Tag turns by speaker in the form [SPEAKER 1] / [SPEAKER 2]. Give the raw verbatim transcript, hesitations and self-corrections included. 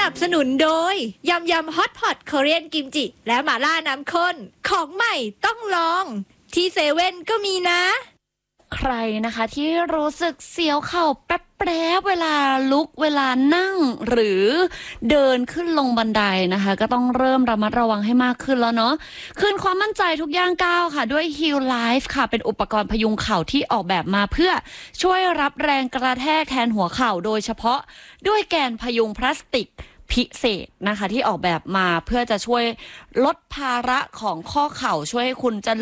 [SPEAKER 1] นับสนุนโดยยำยำฮอตพอตคอเรียนกิมจิและหม่าล่าน้ำข้นของใหม่ต้องลองที่เซเว่นก็มีนะ
[SPEAKER 2] ใครนะคะที่รู้สึกเสียวเข่าแป๊บแป๊บเวลาลุกเวลานั่งหรือเดินขึ้นลงบันไดนะคะก็ต้องเริ่มระมัดระวังให้มากขึ้นแล้วเนาะคืนความมั่นใจทุกย่างก้าวค่ะด้วย Heal Life ค่ะเป็นอุปกรณ์พยุงเข่าที่ออกแบบมาเพื่อช่วยรับแรงกระแทกแทนหัวเข่าโดยเฉพาะด้วยแกนพยุงพลาสติกพิเศษนะคะที่ออกแบบมาเพื่อจะช่วยลดภาระของข้อเข่าช่วยให้คุณจะ